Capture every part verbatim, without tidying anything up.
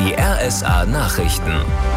Die R S A-Nachrichten.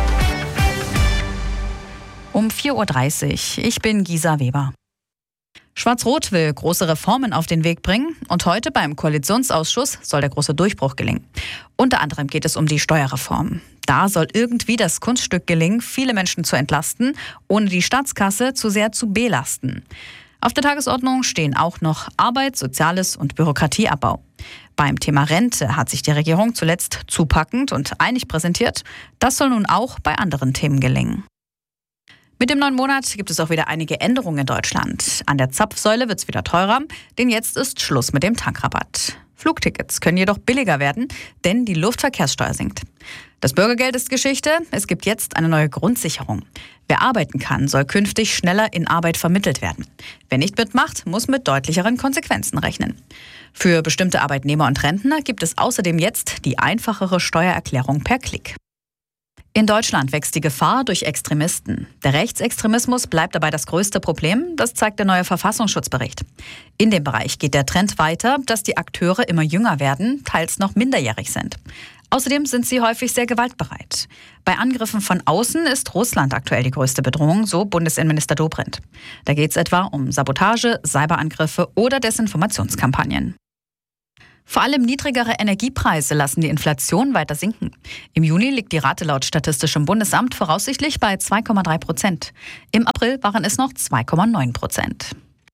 Um vier Uhr dreißig. Ich bin Gisa Weber. Schwarz-Rot will große Reformen auf den Weg bringen und heute beim Koalitionsausschuss soll der große Durchbruch gelingen. Unter anderem geht es um die Steuerreform. Da soll irgendwie das Kunststück gelingen, viele Menschen zu entlasten, ohne die Staatskasse zu sehr zu belasten. Auf der Tagesordnung stehen auch noch Arbeit, Soziales und Bürokratieabbau. Beim Thema Rente hat sich die Regierung zuletzt zupackend und einig präsentiert. Das soll nun auch bei anderen Themen gelingen. Mit dem neuen Monat gibt es auch wieder einige Änderungen in Deutschland. An der Zapfsäule wird es wieder teurer, denn jetzt ist Schluss mit dem Tankrabatt. Flugtickets können jedoch billiger werden, denn die Luftverkehrssteuer sinkt. Das Bürgergeld ist Geschichte, es gibt jetzt eine neue Grundsicherung. Wer arbeiten kann, soll künftig schneller in Arbeit vermittelt werden. Wer nicht mitmacht, muss mit deutlicheren Konsequenzen rechnen. Für bestimmte Arbeitnehmer und Rentner gibt es außerdem jetzt die einfachere Steuererklärung per Klick. In Deutschland wächst die Gefahr durch Extremisten. Der Rechtsextremismus bleibt dabei das größte Problem, das zeigt der neue Verfassungsschutzbericht. In dem Bereich geht der Trend weiter, dass die Akteure immer jünger werden, teils noch minderjährig sind. Außerdem sind sie häufig sehr gewaltbereit. Bei Angriffen von außen ist Russland aktuell die größte Bedrohung, so Bundesinnenminister Dobrindt. Da geht es etwa um Sabotage, Cyberangriffe oder Desinformationskampagnen. Vor allem niedrigere Energiepreise lassen die Inflation weiter sinken. Im Juni liegt die Rate laut Statistischem Bundesamt voraussichtlich bei zwei Komma drei Prozent. Im April waren es noch zwei Komma neun Prozent.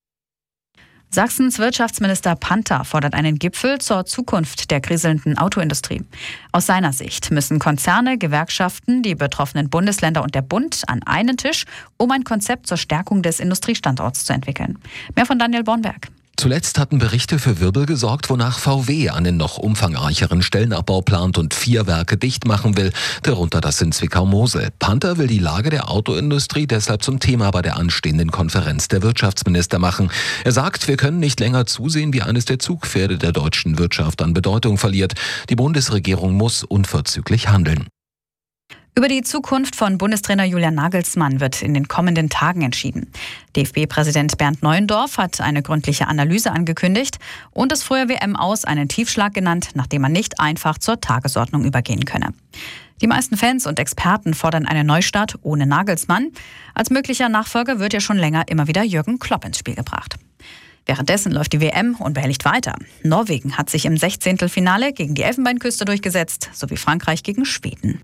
Sachsens Wirtschaftsminister Panther fordert einen Gipfel zur Zukunft der kriselnden Autoindustrie. Aus seiner Sicht müssen Konzerne, Gewerkschaften, die betroffenen Bundesländer und der Bund an einen Tisch, um ein Konzept zur Stärkung des Industriestandorts zu entwickeln. Mehr von Daniel Bornberg. Zuletzt hatten Berichte für Wirbel gesorgt, wonach V W einen noch umfangreicheren Stellenabbau plant und vier Werke dicht machen will, darunter das in Zwickau-Mosel. Panther will die Lage der Autoindustrie deshalb zum Thema bei der anstehenden Konferenz der Wirtschaftsminister machen. Er sagt, wir können nicht länger zusehen, wie eines der Zugpferde der deutschen Wirtschaft an Bedeutung verliert. Die Bundesregierung muss unverzüglich handeln. Über die Zukunft von Bundestrainer Julian Nagelsmann wird in den kommenden Tagen entschieden. D F B-Präsident Bernd Neuendorf hat eine gründliche Analyse angekündigt und das früher W M-Aus einen Tiefschlag genannt, nachdem man nicht einfach zur Tagesordnung übergehen könne. Die meisten Fans und Experten fordern einen Neustart ohne Nagelsmann. Als möglicher Nachfolger wird ja schon länger immer wieder Jürgen Klopp ins Spiel gebracht. Währenddessen läuft die W M unbehelligt weiter. Norwegen hat sich im Sechzehntelfinale gegen die Elfenbeinküste durchgesetzt, sowie Frankreich gegen Schweden.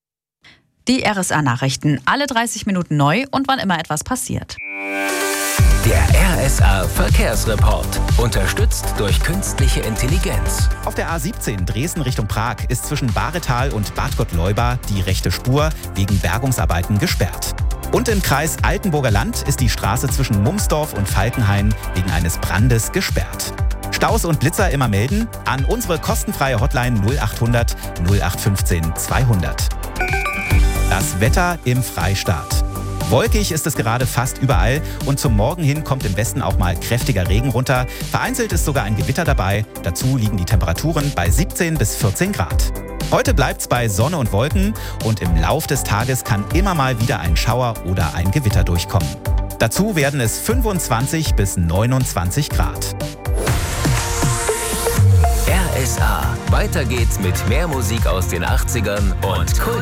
Die R S A-Nachrichten, alle dreißig Minuten neu und wann immer etwas passiert. Der R S A-Verkehrsreport, unterstützt durch künstliche Intelligenz. Auf der A siebzehn Dresden Richtung Prag ist zwischen Baretal und Bad Gottleuba die rechte Spur wegen Bergungsarbeiten gesperrt. Und im Kreis Altenburger Land ist die Straße zwischen Mumsdorf und Falkenhain wegen eines Brandes gesperrt. Staus und Blitzer immer melden an unsere kostenfreie Hotline null achthundert null acht fünfzehn zweihundert. Das Wetter im Freistaat. Wolkig ist es gerade fast überall und zum Morgen hin kommt im Westen auch mal kräftiger Regen runter. Vereinzelt ist sogar ein Gewitter dabei. Dazu liegen die Temperaturen bei siebzehn bis vierzehn Grad. Heute bleibt's bei Sonne und Wolken und im Lauf des Tages kann immer mal wieder ein Schauer oder ein Gewitter durchkommen. Dazu werden es fünfundzwanzig bis neunundzwanzig Grad. R S A. Weiter geht's mit mehr Musik aus den achtzigern und Kult.